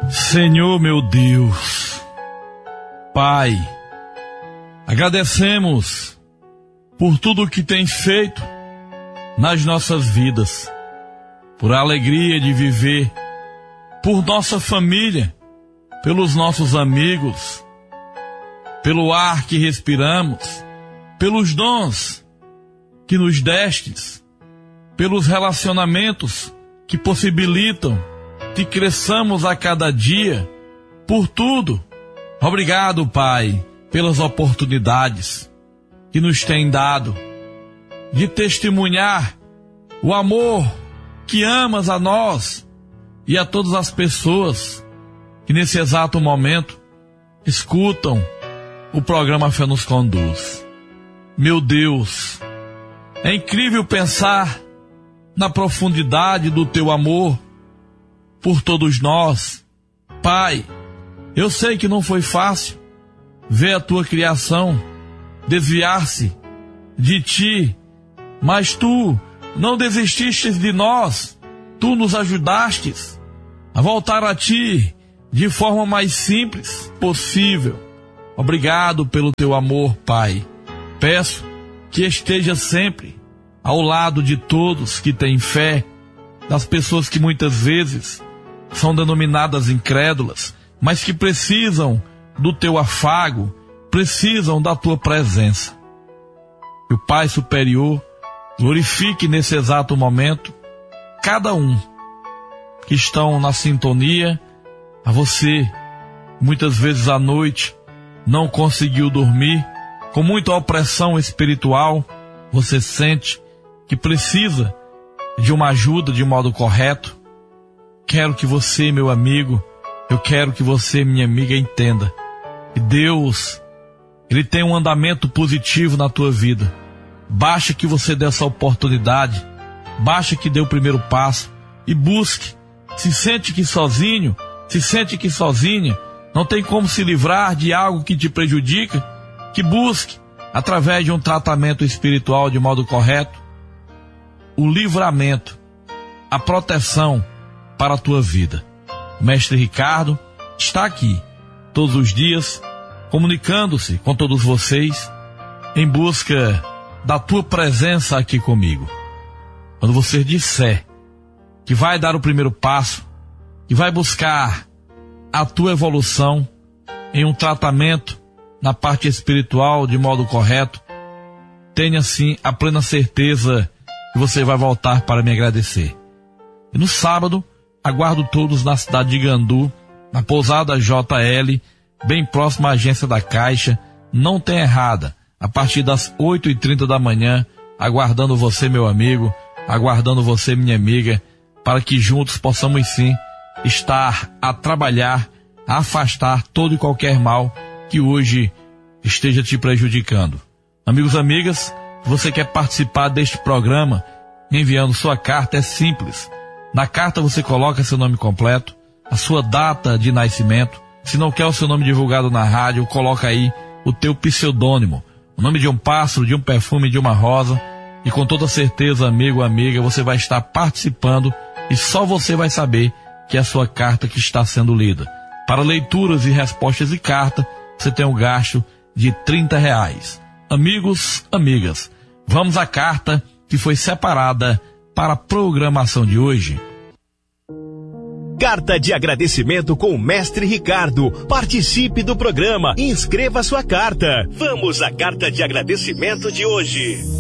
Senhor meu Deus, Pai, agradecemos por tudo o que tens feito nas nossas vidas, por a alegria de viver, por nossa família, pelos nossos amigos, pelo ar que respiramos, pelos dons que nos destes, pelos relacionamentos que possibilitam que cresçamos a cada dia, por tudo. Obrigado, Pai, pelas oportunidades que nos tem dado de testemunhar o amor que amas a nós e a todas as pessoas que nesse exato momento escutam o programa Fé nos Conduz. Meu Deus, é incrível pensar na profundidade do teu amor por todos nós. Pai, eu sei que não foi fácil ver a tua criação desviar-se de ti, mas tu não desististe de nós, tu nos ajudaste a voltar a ti de forma mais simples possível. Obrigado pelo teu amor, Pai. Peço que esteja sempre ao lado de todos que têm fé, das pessoas que muitas vezes são denominadas incrédulas, mas que precisam do teu afago, precisam da tua presença. Que o Pai Superior glorifique nesse exato momento cada um que estão na sintonia. A você, muitas vezes à noite, não conseguiu dormir, com muita opressão espiritual, você sente que precisa de uma ajuda de modo correto. Quero que você, meu amigo, eu quero que você, minha amiga, entenda que Deus, Ele tem um andamento positivo na tua vida. Basta que você dê essa oportunidade, basta que dê o primeiro passo e busque. Se sente que sozinho, se sente que sozinha, não tem como se livrar de algo que te prejudica, que busque, através de um tratamento espiritual de modo correto, o livramento, a proteção para a tua vida. O Mestre Ricardo está aqui todos os dias, comunicando-se com todos vocês, em busca da tua presença aqui comigo. Quando você disser que vai dar o primeiro passo, que vai buscar a tua evolução em um tratamento na parte espiritual de modo correto, tenha sim a plena certeza que você vai voltar para me agradecer. E no sábado, aguardo todos na cidade de Gandu, na pousada JL, bem próximo à agência da Caixa. Não tem errada, a partir das 8h30 da manhã, aguardando você, meu amigo, aguardando você, minha amiga, para que juntos possamos sim estar a trabalhar, a afastar todo e qualquer mal que hoje esteja te prejudicando. Amigos, amigas, se você quer participar deste programa, enviando sua carta, é simples. Na carta você coloca seu nome completo, a sua data de nascimento. Se não quer o seu nome divulgado na rádio, coloca aí o teu pseudônimo, o nome de um pássaro, de um perfume, de uma rosa, e com toda certeza, amigo, amiga, você vai estar participando e só você vai saber que é a sua carta que está sendo lida. Para leituras e respostas de carta, você tem um gasto de R$30. Amigos, amigas, vamos à carta que foi separada para a programação de hoje. Carta de agradecimento com o Mestre Ricardo. Participe do programa e inscreva sua carta. Vamos à carta de agradecimento de hoje.